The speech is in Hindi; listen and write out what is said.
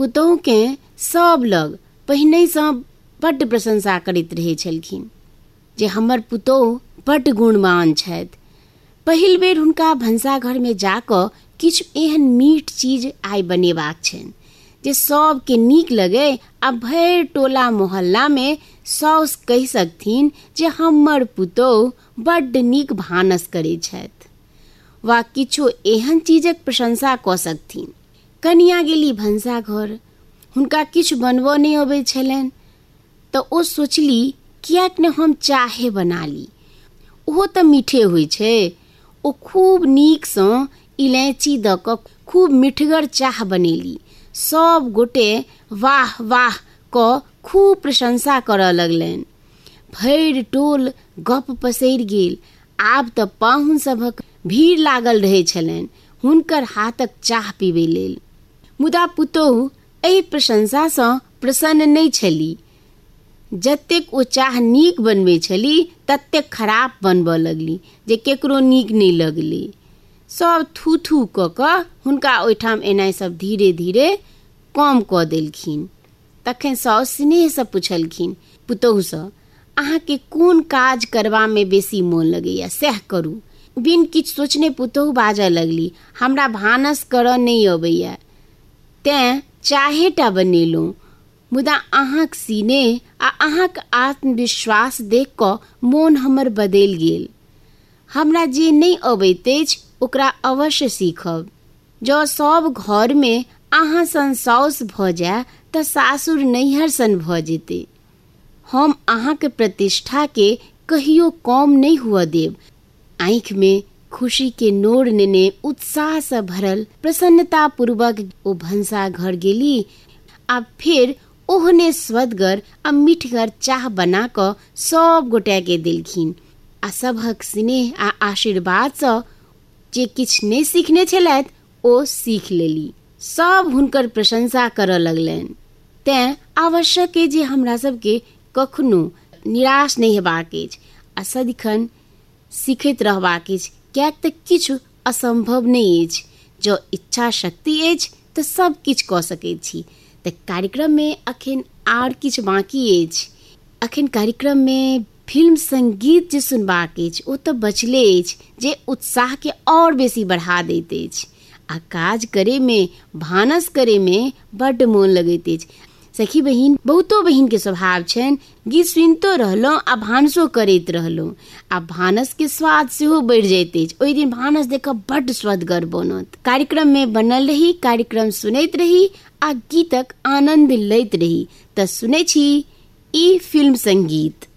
पुतोहू के सब लग पहिने सँ बड्ड प्रशंसा करैत रहै छलखिन जे हमर पुतोहू बड्ड गुणवान छथि। पहिल बेर हुनका भनसाघरमे जाकऽ किछु एहन मीठ चीज आइ बनेबाक छनि जे सबके नीक लगे आ भरि टोला मोहल्लामे साउस कहि सकथिन जे हमर पुतोहू बड्ड नीक भानस करै छथि, वा किछो एहन चीजक प्रशंसा कऽ सकथिन। कनिया गेली भनसाघर, हुनका किछु बनबऽ नहि अबै छलनि तऽ ओ सोचली किएक ने हम चाहे बना ली, ओहो तऽ मीठे होइ छै। ओ खूब नीकसँ इलायची दऽ कऽ खूब मिठगर चाह बनेली। सब गोटे वाह वाह कऽ खूब प्रशंसा करऽ लगलनि। भरि टोल गप पसरि गेल। आब तऽ पाहुन सभक भीड़ लागल रहै छलनि हुनकर हाथक चाह पीबै लेल। मुदा पुतोहू एहि प्रशंसासँ प्रसन्न नहि छली। जतेक ओ चाह नीक बनबै छली ततेक खराब बनबऽ लगली जे केकरो नीक नहि लगलै। सब थू थू कऽ कऽ हुनका ओहिठाम एनाइ सब धीरे धीरे कम कऽ देलखिन। तखन साउस स्नेहसँ पुछलखिन पुतोहूसँ, अहाँके कोन काज करबामे बेसी मोन लगैया सएह करू। बिन किछु सोचने पुतोहू बाजऽ लगली, हमरा भानस करऽ नहि अबैया, तेँ चाहेटा बनेलहुँ। मुदा अहाँक सीने आ अहाँक आत्मविश्वास देख कऽ मोन हमर बदलि गेल। हमरा जे नहि अबैत अछि ओकरा अवश्य सीखब। जँ सब घरमे अहाँ सन साउस भऽ जाय तऽ सासुर नैहर सन भऽ जेतै। हम अहाँके प्रतिष्ठाके कहियो कम नहि हुअ देब। आँखिमे खुशीके नोर नेने उत्साहसँ भरल प्रसन्नतापूर्वक ओ भनसाघर गेली आ फेर ओहने स्वदगर आ मीठगर चाह बना कऽ सब गोटेके देलखिन आ सभक स्नेह आ आशीर्वादसँ जे किछु नहि सीखने छलथि ओ सीख लेली। सब हुनकर प्रशंसा करऽ लगलनि। तेँ आवश्यक अछि जे हमरा सबके कखनो निराश नहि हेबाक अछि आ सदिखन सीखैत रहबाक अछि, किएक तऽ किछु असम्भव नहि अछि। जँ इच्छा शक्ति अछि तऽ सब किछु कऽ सकैत छी। तऽ कार्यक्रममे अखन आर किछु बाँकी अछि। अखन कार्यक्रममे फिल्म संगीत जे सुनबाक अछि ओ तऽ बचले अछि जे उत्साहके और बेसी बढ़ा दैत अछि आ काज करैमे भानस करैमे बड्ड मोन लगैत अछि। सखी बहिन, बहुतो बहिनके स्वभाव छनि गीत सुनितो रहलहुँ आ भानसो करैत रहलहुँ आ भानसके स्वाद सेहो बढ़ि जाइत अछि। ओहि दिन भानस देखऽ बड्ड स्वदगर बनत। कार्यक्रममे बनल रही, कार्यक्रम सुनैत रही आ गीतक आनंद लैत रही। तऽ सुनै छी ई फिल्म संगीत।